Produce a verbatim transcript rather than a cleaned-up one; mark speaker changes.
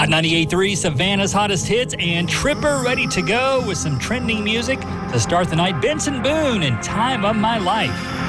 Speaker 1: Hot ninety-eight point three, Savannah's hottest hits, and Tripper ready to go with some trending music to start the night. Benson Boone and Time of My Life.